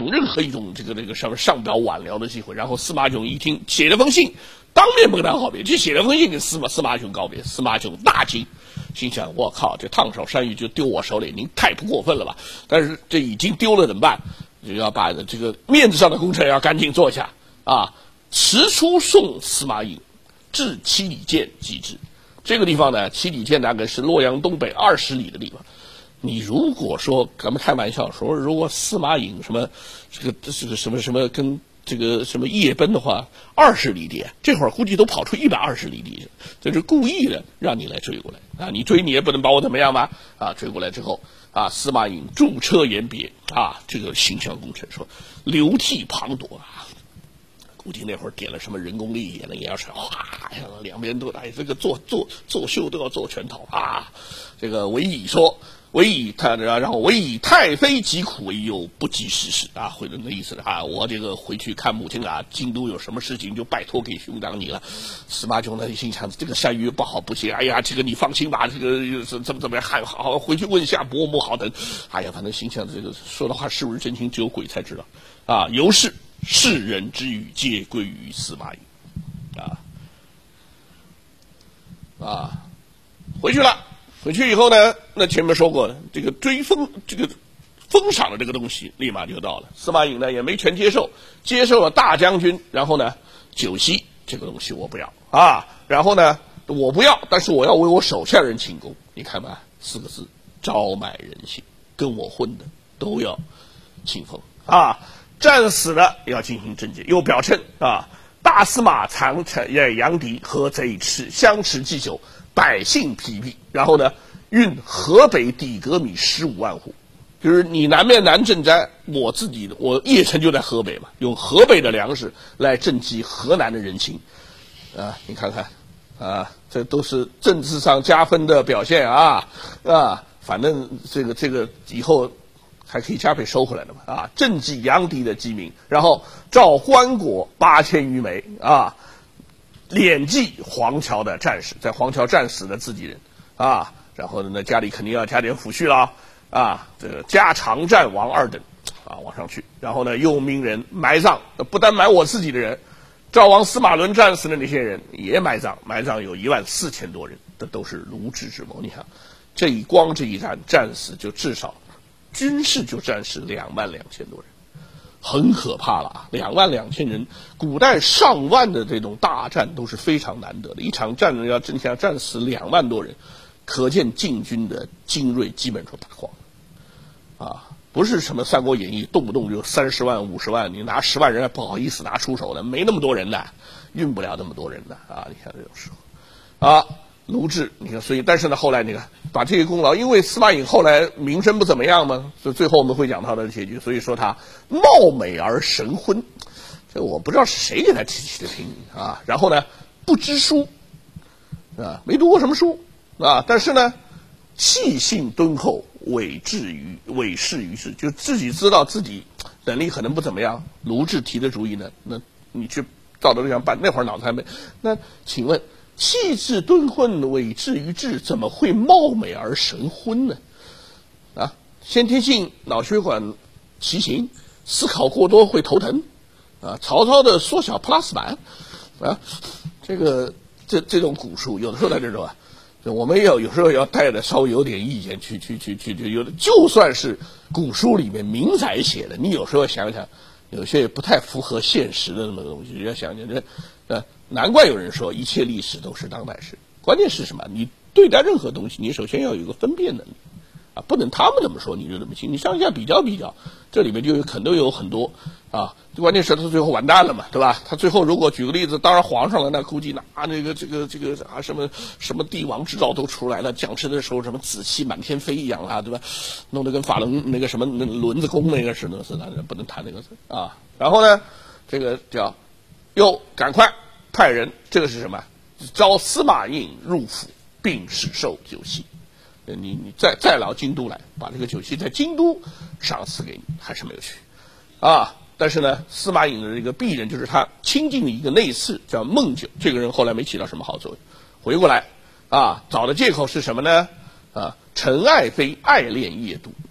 种任何一种这个什么上表挽留的机会。然后司马囧一听，写了封信，当面不跟他告别，就写了封信跟司马囧告别。司马囧大惊，心想：我靠，这烫手山芋就丢我手里，您太不过分了吧？但是这已经丢了怎么办？就要把这个面子上的工程要赶紧做下啊！辞出送司马颖至七里涧即之。这个地方呢，七里涧大概是洛阳东北20里的地方。你如果说咱们开玩笑说，如果司马颖什么这个什么跟这个什么夜奔的话，20里地，这会儿估计都跑出120里地，这是故意的让你来追过来啊！你追你也不能把我怎么样吧？啊，追过来之后啊，司马颖驻车言别啊，这个形象工程说流涕滂沱啊。估计那会儿点了什么人工泪眼的眼药水，哗，两边都这个作秀都要做全套啊！这个韦乙说。然后韦乙太妃疾苦，又不及时事啊，回的那意思啊，我这个回去看母亲啊，京都有什么事情就拜托给兄长你了。司马囧呢心想，这个山芋不好不行，哎呀，这个你放心吧，这个怎么样，还好回去问一下伯母好等。哎呀，反正心想这个说的话是不是真情，只有鬼才知道啊。由是世人之语皆归于司马颖啊，回去了。回去以后呢，那前面说过了，这个封赏的这个东西立马就到了。司马颖呢也没全接受了大将军，然后呢酒席这个东西我不要啊，然后呢我不要，但是我要为我手下人请功。你看吧，4个字，招买人心，跟我混的都要请封啊，战死的要进行政界，又表称啊，大司马常杨迪和贼相持既久，百姓疲弊，然后呢，运河北底革米15万户，就是你南面南赈灾，我邺城就在河北嘛，用河北的粮食来赈济河南的人情，啊，你看看，啊，这都是政治上加分的表现啊，反正这个以后还可以加倍收回来的嘛，啊，赈济杨迪的饥民，然后召棺椁8000余枚啊。敛济黄桥的战士，在黄桥战死的自己人啊，然后呢家里肯定要加点抚恤了啊，这个加长战王2等啊往上去，然后呢又命人埋葬，不单埋我自己的人，赵王司马伦战死的那些人也埋葬有14000多人，这都是卢植之谋。你看这一战战死就至少军事就战死22000多人。很可怕了啊！22000人，古代上万的这种大战都是非常难得的，一场战争要真下战死2万多人，可见晋军的精锐基本上打光啊！不是什么《三国演义》动不动就30万、50万，你拿10万人还不好意思拿出手的，没那么多人的，运不了那么多人的啊！你看这种时候啊。卢植，你看，所以但是呢，后来你看把这些功劳，因为司马颖后来名声不怎么样嘛，所以最后我们会讲他的结局，所以说他貌美而神昏，这我不知道是谁给他起的评啊。然后呢，不知书啊，没读过什么书啊，但是呢，气性敦厚，委事于事，就自己知道自己能力可能不怎么样。卢植提的主意呢，那你去照着这样办，那会儿脑子还没。那请问？气质敦厚，委志于志，怎么会貌美而神昏呢？啊，先天性脑血管畸形，思考过多会头疼，啊，曹操的缩小 plus 版，啊，这种古书，有的时候在这种啊，我们有时候要带着稍微有点意见去，有的就算是古书里面明载写的，你有时候想想，有些也不太符合现实的那么东西，要想想难怪有人说一切历史都是当代史。关键是什么？你对待任何东西，你首先要有一个分辨能力啊，不能他们怎么说你就怎么信。你上下比较，这里面就可能有很多啊。关键是他最后完蛋了嘛，对吧？他最后如果举个例子，当然皇上了，那估计这个啊什么帝王之道都出来了，讲师的时候什么紫气满天飞一样啊，对吧？弄得跟法轮那个什么轮子弓那个似的，不能谈那个事啊。然后呢，这个叫又赶快。派人，这个是什么？招司马颖入府，并使受酒席。你再到京都来，把这个酒席在京都赏赐给你，还是没有去啊。但是呢，司马颖的这个鄙人，就是他亲近的一个内侍，叫孟九，这个人后来没起到什么好作用。回过来啊，找的借口是什么呢？啊，陈爱妃爱恋夜读啊，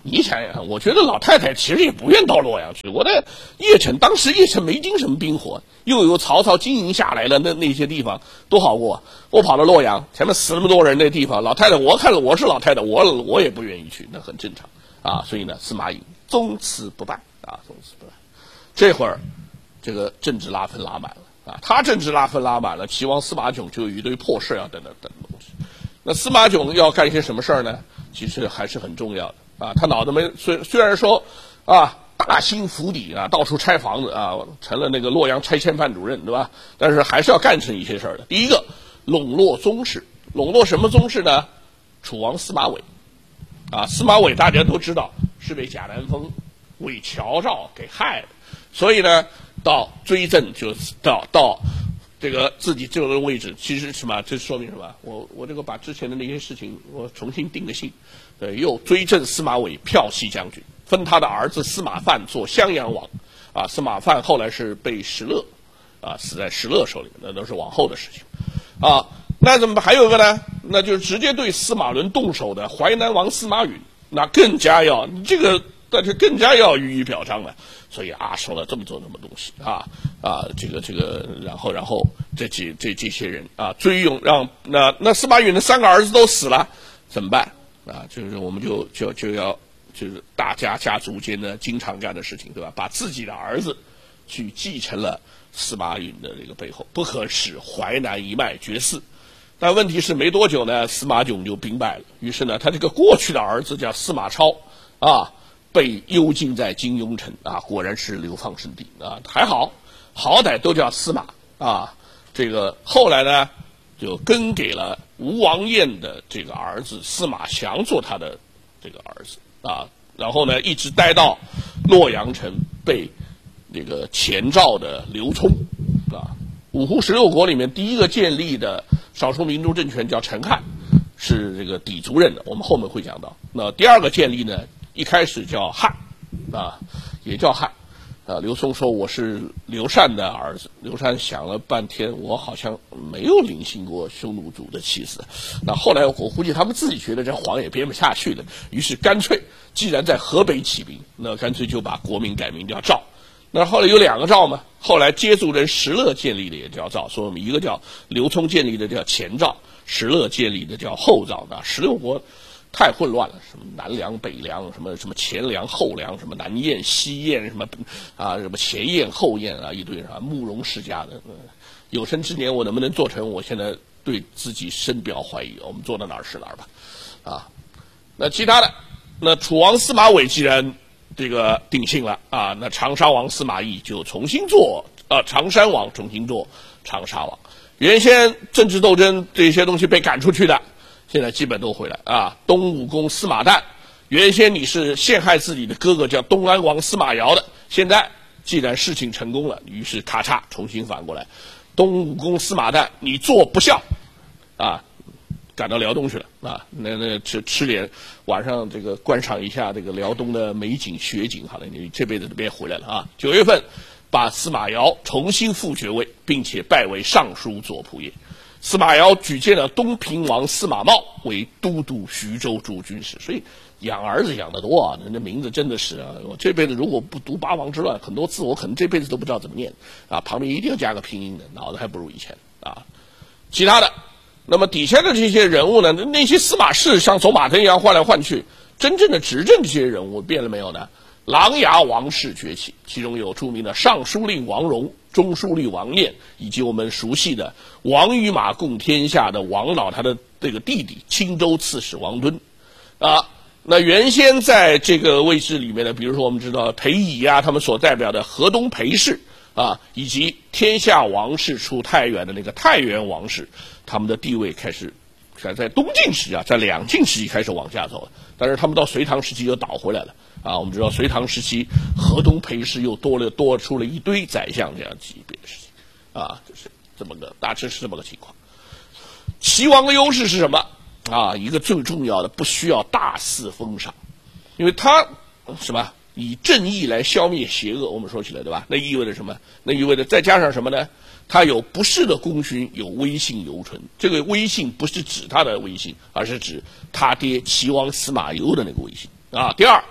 你想想，我觉得老太太其实也不愿到洛阳去。我在邺城，当时邺城没经什么兵火，又有曹操经营下来的那些地方多好过。我跑到洛阳，前面死那么多人，那地方老太太，我看了我是老太太，我也不愿意去，那很正常啊。所以呢，司马颖宗祠不办啊，宗祠不办。这会儿这个政治拉分拉满了啊，他政治拉分拉满了，齐王司马囧就有一堆破事要等东西。那司马囧要干一些什么事儿呢？其实还是很重要的啊。他脑子没虽然说啊大兴府邸啊，到处拆房子啊，成了那个洛阳拆迁办主任，对吧？但是还是要干成一些事儿的。第一个，笼络宗室，笼络什么宗室呢？楚王司马玮啊，司马玮大家都知道是被贾南风、韦乔赵给害的，所以呢，到追赠就到这个自己这个位置，其实什么？这说明什么？我这个把之前的那些事情我重新定个性，对，又追赠司马玮骠骑将军，分他的儿子司马范做襄阳王，啊，司马范后来是被石勒，啊，死在石勒手里，那都是往后的事情，啊，那怎么还有一个呢？那就是直接对司马伦动手的淮南王司马允，那更加要这个。但是更加要予以表彰了，所以啊，说了这么多东西啊，这个，然后这些人啊，追用让那司马允的3个儿子都死了，怎么办啊？就是我们就要就是大家族间的经常干的事情，对吧？把自己的儿子去继承了司马允的这个背后，不可使淮南一脉绝嗣。但问题是没多久呢，司马囧就兵败了，于是呢，他这个过去的儿子叫司马超啊。被幽禁在金庸城啊，果然是流放圣地啊，还好歹都叫司马啊。这个后来呢，就跟给了吴王晏的这个儿子司马祥做他的这个儿子啊，然后呢，一直待到洛阳城被这个前赵的刘聪啊，五胡16国里面第一个建立的少数民族政权叫陈汉，是这个氐族人的，我们后面会讲到。那第二个建立呢？一开始叫汉，啊，也叫汉，啊，刘聪说我是刘禅的儿子，刘禅想了半天，我好像没有临幸过匈奴族的妻子，那后来我估计他们自己觉得这谎也编不下去了，于是干脆既然在河北起兵，那干脆就把国名改名叫赵。那后来有2个赵嘛，后来接族人石勒建立的也叫赵，所以我们一个叫刘聪建立的叫前赵，石勒建立的叫后赵。那16国太混乱了，什么南梁、北梁，什么前梁、后梁，什么南燕、西燕，什么前燕、后燕啊，一堆啥慕容世家的。有生之年我能不能做成？我现在对自己深表怀疑。我们做到哪儿是哪儿吧，啊。那其他的，那楚王司马玮既然这个定性了啊，那长沙王司马懿就重新做长山王，重新做长沙王。原先政治斗争这些东西被赶出去的。现在基本都回来啊！东武公司马旦，原先你是陷害自己的哥哥叫东安王司马瑶的，现在既然事情成功了，于是咔嚓重新反过来，东武公司马旦你做不孝，啊，赶到辽东去了啊！那吃点晚上这个观赏一下这个辽东的美景雪景，好了，你这辈子都别回来了啊！9月份把司马瑶重新复爵位，并且拜为尚书左仆射。司马瑶举荐了东平王司马茂为都督徐州诸军事，所以养儿子养得多啊，人家名字真的是啊，我这辈子如果不读八王之乱，很多字我可能这辈子都不知道怎么念啊，旁边一定要加个拼音的，脑子还不如以前啊。其他的，那么底下的这些人物呢，那些司马氏像走马灯一样换来换去，真正的执政这些人物变了没有呢？琅琊王氏崛起，其中有著名的尚书令王荣、中书令王念，以及我们熟悉的王与马共天下的王老他的这个弟弟青州刺史王敦啊。那原先在这个位置里面呢，比如说我们知道裴乙啊，他们所代表的河东裴氏啊，以及天下王氏出太原的那个太原王氏，他们的地位开始在东晋时期啊，在两晋时期开始往下走了，但是他们到隋唐时期又倒回来了啊。我们知道隋唐时期河东裴氏又多出了一堆宰相这样级别的事情啊，就是这么个大致是这么个情况。齐王的优势是什么啊？一个最重要的，不需要大肆封赏，因为他什么以正义来消灭邪恶，我们说起来对吧？那意味着什么？那意味着再加上什么呢？他有不世的功勋，有威信犹存。这个威信不是指他的威信，而是指他爹齐王司马攸的那个威信啊。第二，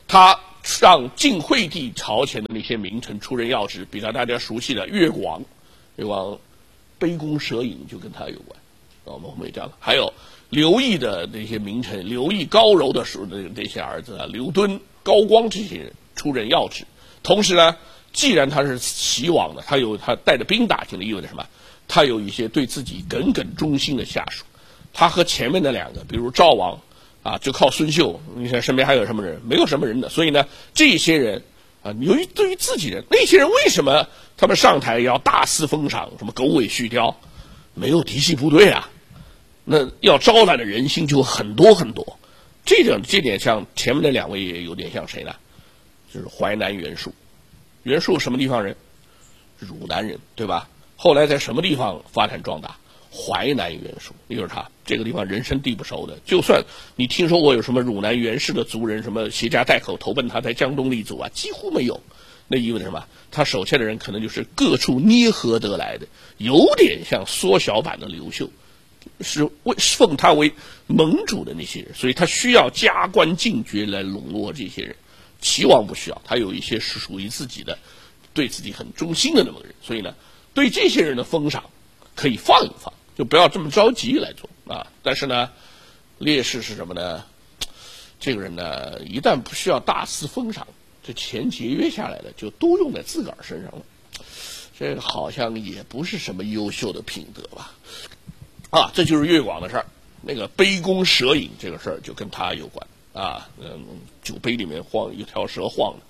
他让晋惠帝朝前的那些名臣出任要职，比方大家熟悉的越广，杯弓蛇影就跟他有关。我们后面讲了，还有刘毅的那些名臣，刘毅、高柔的时候的那些儿子啊，刘敦、高光这些人出任要职。同时呢，既然他是齐王的，他带着兵打进来，意味着什么？他有一些对自己耿耿忠心的下属。他和前面的两个，比如赵王啊，就靠孙秀，你看身边还有什么人？没有什么人的。所以呢，这些人啊，由于对于自己人，那些人为什么他们上台要大肆封赏，什么狗尾续貂？没有嫡系部队啊，那要招揽的人心就很多很多。这点像前面的两位也有点像谁呢？就是淮南袁术。袁术什么地方人？汝南人，对吧？后来在什么地方发展壮大？淮南袁术，也就是他这个地方人生地不熟的。就算你听说过有什么汝南袁氏的族人，什么携家带口投奔他在江东立足啊，几乎没有。那意味着什么？他手下的人可能就是各处捏合得来的，有点像缩小版的刘秀，是奉他为盟主的那些人，所以他需要加官进爵来笼络这些人。齐王不需要，他有一些是属于自己的，对自己很忠心的那么个人，所以呢，对这些人的封赏可以放一放，就不要这么着急来做啊。但是呢，劣势是什么呢？这个人呢，一旦不需要大肆封赏，这钱节约下来的就都用在自个儿身上了，这个好像也不是什么优秀的品德吧？啊，这就是越广的事儿。那个杯弓蛇影这个事儿就跟他有关啊，酒杯里面晃一条蛇晃的。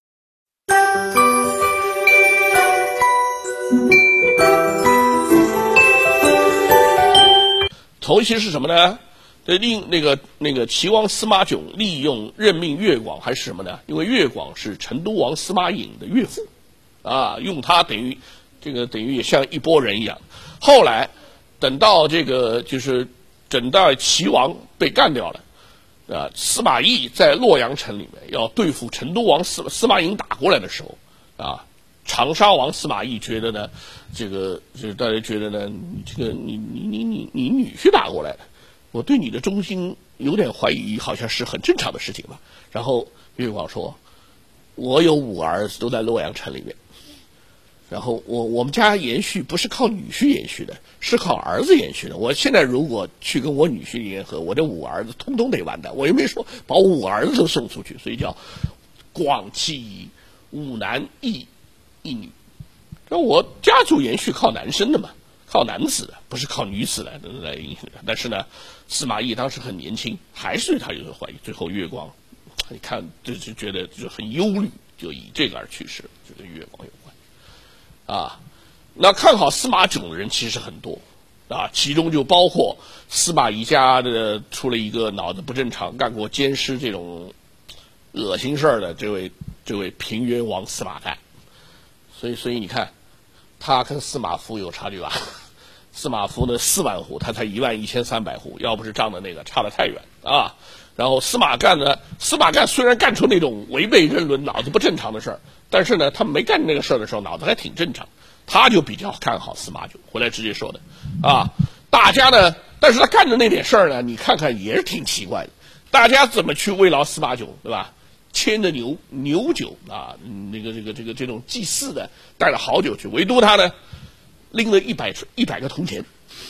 头一期是什么呢？那个齐王司马囧利用任命越广还是什么呢？因为越广是成都王司马颖的岳父，啊，用他等于也像一拨人一样。后来等到等到齐王被干掉了，啊，司马懿在洛阳城里面要对付成都王司马颖打过来的时候，啊。长沙王司马懿觉得呢，大家觉得呢，你女婿打过来的，我对你的忠心有点怀疑，好像是很正常的事情吧。然后越广说，我有5个儿子都在洛阳城里面，然后我们家延续不是靠女婿延续的，是靠儿子延续的。我现在如果去跟我女婿联合，我这5个儿子通通得完蛋。我又没说把我5个儿子都送出去，所以叫广其5男1女，那我家族延续靠男生的嘛，靠男子的，不是靠女子来影响的。但是呢，司马懿当时很年轻，还是对他有所怀疑。最后越广，你看就是觉得就很忧虑，就以这个而去世，就跟越广有关。啊，那看好司马囧的人其实很多啊，其中就包括司马懿家的出了一个脑子不正常、干过奸尸这种恶心事儿的这位平原王司马干。所以你看，他跟司马孚有差距吧？司马孚呢4万户，他才11300户，要不是仗的那个差得太远啊。然后司马干虽然干出那种违背人伦、脑子不正常的事儿，但是呢，他没干那个事儿的时候，脑子还挺正常。他就比较看好司马囧，回来直接说的啊。大家呢，但是他干的那点事儿呢，你看看也是挺奇怪的。大家怎么去慰劳司马囧，对吧？牵着牛酒啊，这种祭祀的带了好酒去，唯独他呢拎了100个铜钱。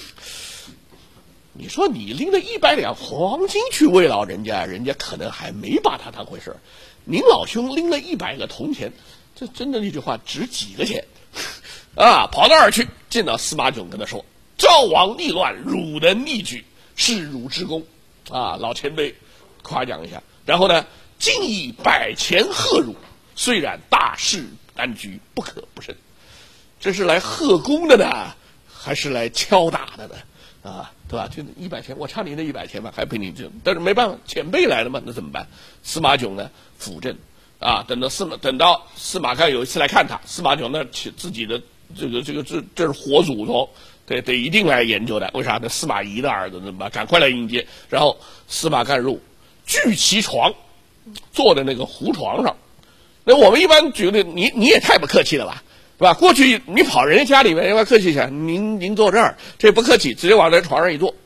你说你拎了100两黄金去慰劳人家，人家可能还没把他当回事儿。您老兄拎了100个铜钱，这真的那句话值几个钱啊？跑到哪儿去？见到司马囧跟他说：“赵王逆乱，汝能逆举，是汝之功。”啊，老前辈夸奖一下。然后呢？今以百钱贺汝，虽然大事难局，不可不慎。这是来贺功的呢，还是来敲打的呢？啊，对吧？就100钱，我差你那100钱吧，还赔你这，但是没办法，前辈来了嘛，那怎么办？司马囧呢，辅政啊，等到司马干有一次来看他，司马囧那自己的这是活祖宗，得一定来研究的。为啥？那司马懿的儿子怎么办？赶快来迎接。然后司马干入，据其床。坐在那个胡床上，那我们一般觉得你也太不客气了吧，是吧？过去你跑人家家里面，要不要客气一下？您坐这儿，这不客气，直接往这床上一坐。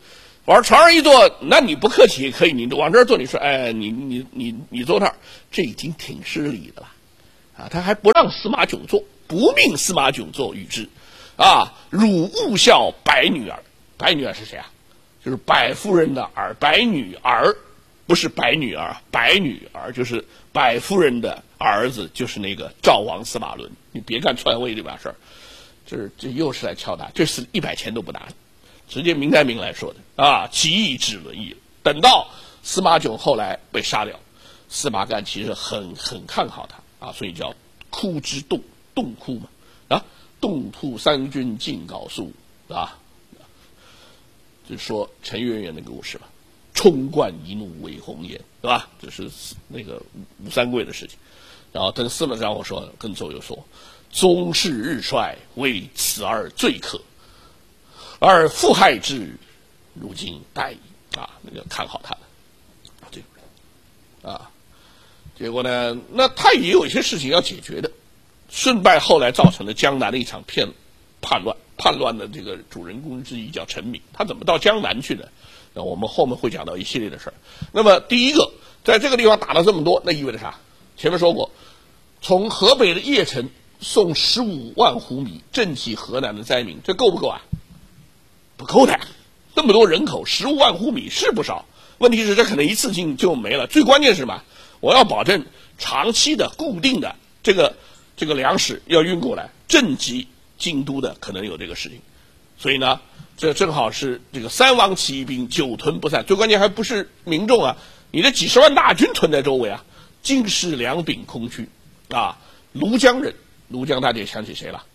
往床上一坐，那你不客气也可以，你往这儿坐，你说，哎，你坐那儿，这已经挺失礼的了，啊，他还不让司马囧坐，不命司马囧坐与之，啊，汝勿笑白女儿，白女儿是谁啊？就是百夫人的儿，白女儿，不是白女儿，白女儿就是百夫人的儿子，就是那个赵王司马伦。你别干篡位这把事儿，这又是来敲打，这是100钱都不拿的。直接明台明来说的啊，其义之伦义。等到司马囧后来被杀掉，司马干其实很看好他啊，所以叫哭之洞哭嘛啊，洞突三军尽缟素啊，就说陈圆圆那个故事吧，冲冠一怒为红颜，对吧？这是那个吴三桂的事情。然后等司马让我说，跟周游说，宗室日衰，为此而罪可。而父害之，如今殆矣啊！那就看好他的这个人啊。结果呢，那他也有一些事情要解决的，顺败后来造成了江南的一场叛乱的这个主人公之一叫陈敏，他怎么到江南去的？那我们后面会讲到一系列的事儿。那么第一个，在这个地方打了这么多，那意味着啥？前面说过，从河北的邺城送15万斛米赈济河南的灾民，这够不够啊？不够的，那么多人口，15万斛米是不少。问题是这可能一次性就没了。最关键是什么？我要保证长期的、固定的这个粮食要运过来，赈济京都的可能有这个事情。所以呢，这正好是这个3王起义兵久屯不散。最关键还不是民众啊，你这几10万大军屯在周围啊，尽是粮饼空虚啊。庐江人，庐江大家想起谁了？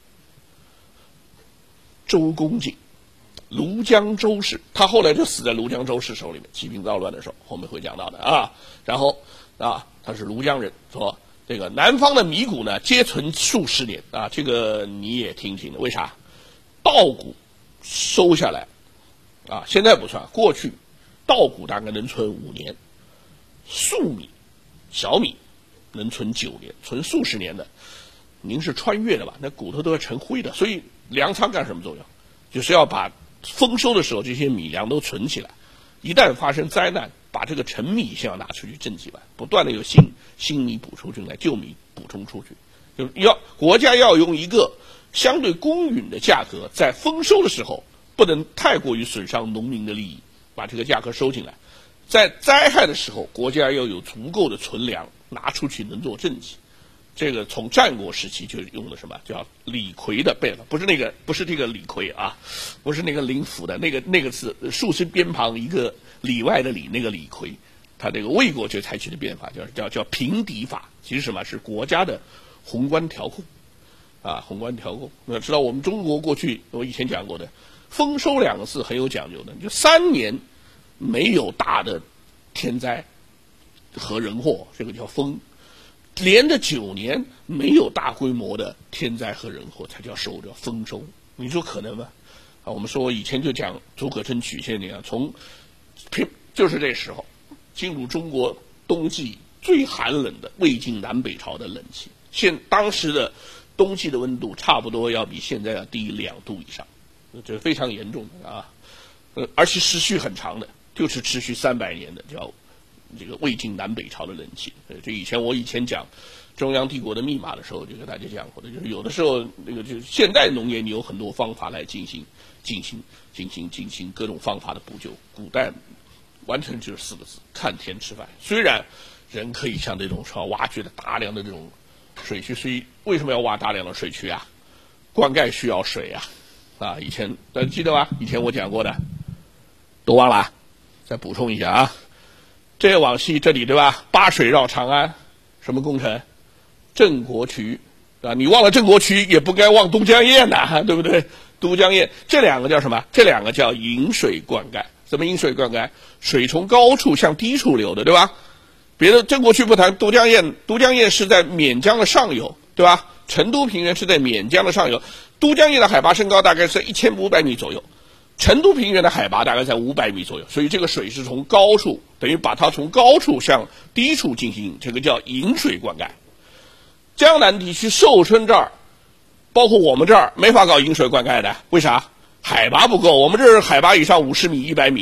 周公瑾。庐江周氏，他后来就死在庐江周氏手里面，起兵造乱的时候，后面会讲到的啊。然后啊，他是庐江人，说这个南方的米谷呢，皆存数十年啊，这个你也听听的，为啥？稻谷收下来啊，现在不算，过去稻谷大概能存5年，粟米、小米能存9年，存数十年的。您是穿越的吧？那骨头都要成灰的，所以粮仓干什么作用？就是要把丰收的时候这些米粮都存起来，一旦发生灾难，把这个陈米先要拿出去赈济完，不断的有新米补出进来，旧米补充出去，就国家要用一个相对公允的价格，在丰收的时候不能太过于损伤农民的利益，把这个价格收进来。在灾害的时候，国家要有足够的存粮拿出去能做赈济。这个从战国时期就用的什么叫李逵的办法，不是这个李逵啊，不是那个林甫的那个字，竖心边旁一个里外的里，那个李逵，他这个魏国就采取的变法叫平敌法，其实什么是国家的宏观调控啊，宏观调控。那知道我们中国过去我以前讲过的，丰收2个字很有讲究的，就3年没有大的天灾和人祸，这个叫丰。连着9年没有大规模的天灾和人祸，才叫收，叫丰收。你说可能吗？啊，我们说以前就讲竺可桢曲线那样，就是这时候进入中国冬季最寒冷的魏晋南北朝的冷期。当时的冬季的温度差不多要比现在要低2度以上，这是非常严重的啊。而且持续很长的，就是持续300年的，叫这个魏晋南北朝的冷期。这我以前讲中央帝国的密码的时候就跟大家讲过的，就是有的时候那个就是现代农业你有很多方法来进行各种方法的补救，古代完全就是4个字：看天吃饭。虽然人可以像这种说挖掘的大量的这种水渠，所以为什么要挖大量的水渠啊？灌溉需要水啊！以前大家记得吧？以前我讲过的，都忘了，再补充一下啊。这往西这里对吧？八水绕长安，什么工程？郑国渠啊！你忘了郑国渠，也不该忘都江堰呐，对不对？都江堰这2个叫什么？这2个叫引水灌溉。什么引水灌溉？水从高处向低处流的，对吧？别的郑国渠不谈，都江堰是在沔江的上游，对吧？成都平原是在沔江的上游，都江堰的海拔升高大概是1500米左右。成都平原的海拔大概在500米左右，所以这个水是从高处，等于把它从高处向低处进行，这个叫引水灌溉。江南地区寿春这儿，包括我们这儿没法搞引水灌溉的，为啥？海拔不够，我们这儿海拔以上50米、100米，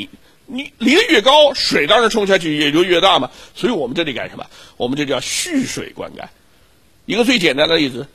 你离得越高，水当然冲下去也就越大嘛。所以我们这里干什么？我们这叫蓄水灌溉。一个最简单的例子，